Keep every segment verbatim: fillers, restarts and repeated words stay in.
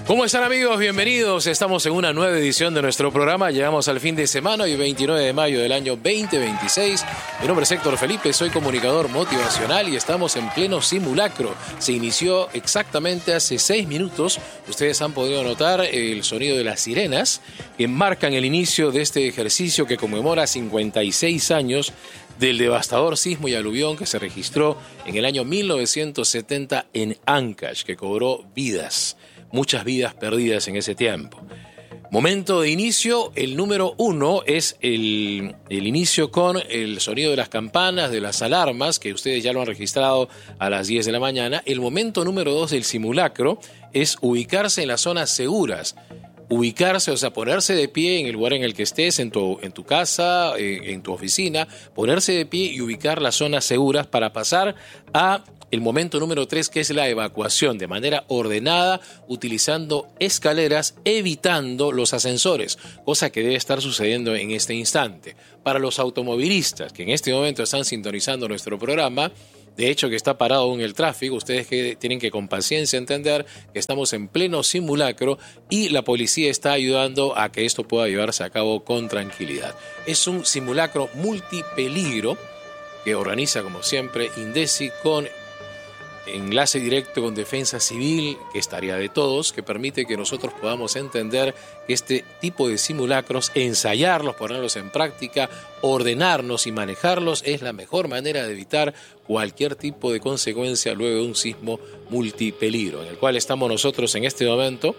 ¿Cómo están, amigos? Bienvenidos. Estamos en una nueva edición de nuestro programa. Llegamos al fin de semana, hoy veintinueve de mayo del año veinte veintiséis. Mi nombre es Héctor Felipe, soy comunicador motivacional y estamos en pleno simulacro. Se inició exactamente hace seis minutos. Ustedes han podido notar el sonido de las sirenas que marcan el inicio de este ejercicio que conmemora cincuenta y seis años del devastador sismo y aluvión que se registró en el año mil novecientos setenta en Ancash, que cobró vidas. Muchas vidas perdidas en ese tiempo. Momento de inicio, el número uno es el, el inicio con el sonido de las campanas, de las alarmas, que ustedes ya lo han registrado a las diez de la mañana. El momento número dos del simulacro es ubicarse en las zonas seguras. Ubicarse, o sea, ponerse de pie en el lugar en el que estés, en tu, en tu casa, en, en tu oficina, ponerse de pie y ubicar las zonas seguras para pasar a el momento número tres, que es la evacuación de manera ordenada, utilizando escaleras, evitando los ascensores, cosa que debe estar sucediendo en este instante. Para los automovilistas que en este momento están sintonizando nuestro programa, de hecho que está parado aún el tráfico, ustedes que tienen que con paciencia entender que estamos en pleno simulacro y la policía está ayudando a que esto pueda llevarse a cabo con tranquilidad. Es un simulacro multipeligro que organiza, como siempre, INDECI con enlace directo con Defensa Civil, que es tarea de todos, que permite que nosotros podamos entender que este tipo de simulacros, ensayarlos, ponerlos en práctica, ordenarnos y manejarlos es la mejor manera de evitar cualquier tipo de consecuencia luego de un sismo multipeligro, en el cual estamos nosotros en este momento.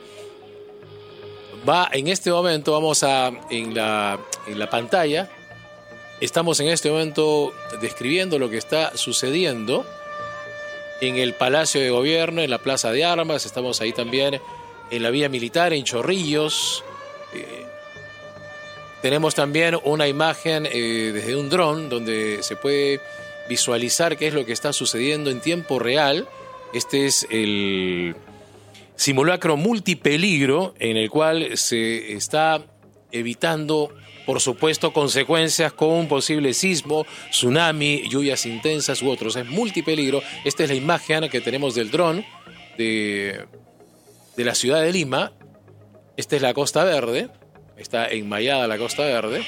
Va, en este momento vamos a, en la, en la pantalla, estamos en este momento describiendo lo que está sucediendo en el Palacio de Gobierno, en la Plaza de Armas. Estamos ahí también en la vía militar, en Chorrillos. Eh, tenemos también una imagen eh, desde un dron donde se puede visualizar qué es lo que está sucediendo en tiempo real. Este es el simulacro multipeligro en el cual se está evitando, por supuesto, consecuencias con un posible sismo, tsunami, lluvias intensas u otros. Es multipeligro. Esta es la imagen que tenemos del dron de, de la ciudad de Lima. Esta es la Costa Verde. Está enmayada la Costa Verde.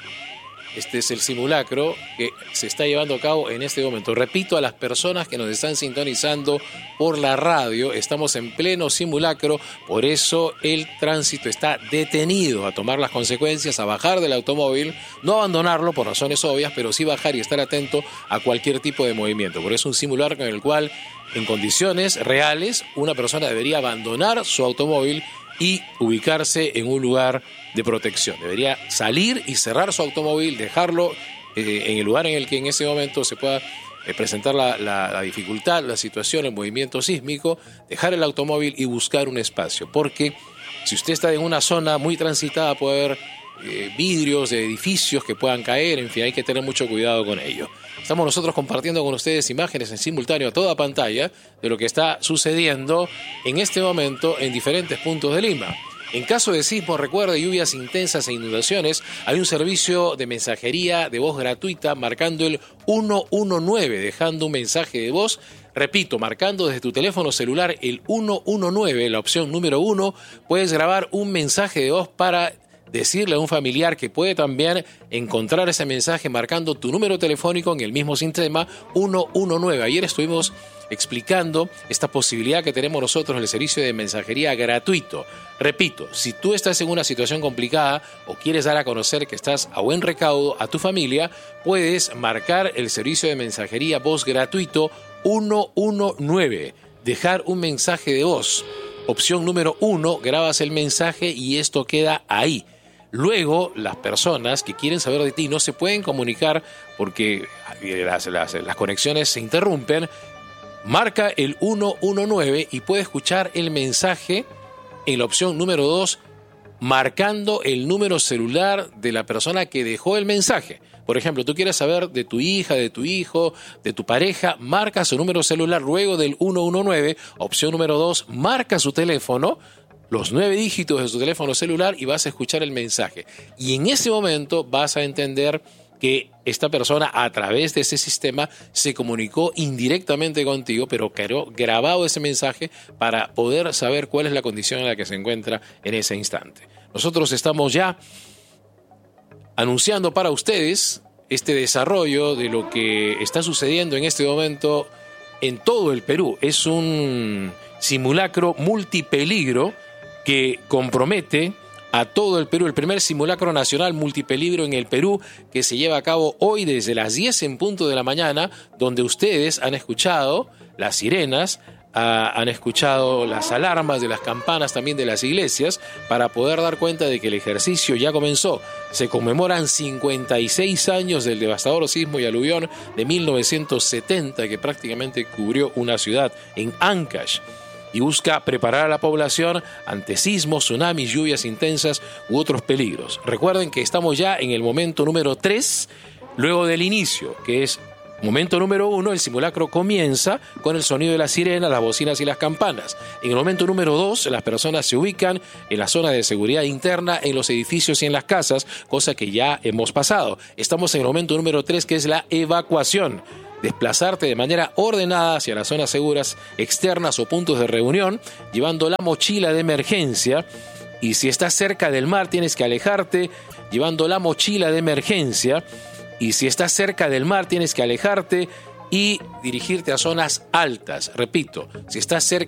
Este es el simulacro que se está llevando a cabo en este momento. Repito a las personas que nos están sintonizando por la radio, estamos en pleno simulacro, por eso el tránsito está detenido, a tomar las consecuencias, a bajar del automóvil, no abandonarlo por razones obvias, pero sí bajar y estar atento a cualquier tipo de movimiento. Por eso un simulacro en el cual, en condiciones reales, una persona debería abandonar su automóvil y ubicarse en un lugar de protección. Debería salir y cerrar su automóvil, dejarlo eh, en el lugar en el que en ese momento se pueda eh, presentar la, la, la dificultad, la situación, el movimiento sísmico, dejar el automóvil y buscar un espacio. Porque si usted está en una zona muy transitada, puede haber eh, vidrios de edificios que puedan caer, en fin, hay que tener mucho cuidado con ello. Estamos nosotros compartiendo con ustedes imágenes en simultáneo a toda pantalla de lo que está sucediendo en este momento en diferentes puntos de Lima. En caso de sismo, recuerde, lluvias intensas e inundaciones, hay un servicio de mensajería de voz gratuita marcando el uno uno nueve, dejando un mensaje de voz. Repito, marcando desde tu teléfono celular el uno uno nueve, la opción número uno, puedes grabar un mensaje de voz para decirle a un familiar que puede también encontrar ese mensaje marcando tu número telefónico en el mismo sistema uno uno nueve. Ayer estuvimos explicando esta posibilidad que tenemos nosotros en el servicio de mensajería gratuito. Repito, si tú estás en una situación complicada o quieres dar a conocer que estás a buen recaudo a tu familia, puedes marcar el servicio de mensajería voz gratuito uno uno nueve, dejar un mensaje de voz. Opción número uno, grabas el mensaje y esto queda ahí. Luego, las personas que quieren saber de ti no se pueden comunicar porque las, las, las conexiones se interrumpen. Marca el uno uno nueve y puede escuchar el mensaje en la opción número dos, marcando el número celular de la persona que dejó el mensaje. Por ejemplo, tú quieres saber de tu hija, de tu hijo, de tu pareja, marca su número celular luego del uno uno nueve, opción número dos, marca su teléfono, los nueve dígitos de su teléfono celular y vas a escuchar el mensaje. Y en ese momento vas a entender que esta persona a través de ese sistema se comunicó indirectamente contigo, pero quedó grabado ese mensaje para poder saber cuál es la condición en la que se encuentra en ese instante. Nosotros estamos ya anunciando para ustedes este desarrollo de lo que está sucediendo en este momento en todo el Perú. Es un simulacro multipeligro que compromete a todo el Perú, el primer simulacro nacional multipeligro en el Perú, que se lleva a cabo hoy desde las diez en punto de la mañana, donde ustedes han escuchado las sirenas, ah, han escuchado las alarmas de las campanas también de las iglesias, para poder dar cuenta de que el ejercicio ya comenzó. Se conmemoran cincuenta y seis años del devastador sismo y aluvión de mil novecientos setenta, que prácticamente cubrió una ciudad en Ancash, y busca preparar a la población ante sismos, tsunamis, lluvias intensas u otros peligros. Recuerden que estamos ya en el momento número tres, luego del inicio, que es momento número uno. El simulacro comienza con el sonido de la sirena, las bocinas y las campanas. En el momento número dos, las personas se ubican en la zona de seguridad interna, en los edificios y en las casas, cosa que ya hemos pasado. Estamos en el momento número tres, que es la evacuación. Desplazarte de manera ordenada hacia las zonas seguras externas o puntos de reunión, llevando la mochila de emergencia. Y si estás cerca del mar, tienes que alejarte llevando la mochila de emergencia. Y si estás cerca del mar, tienes que alejarte y dirigirte a zonas altas. Repito, si estás cerca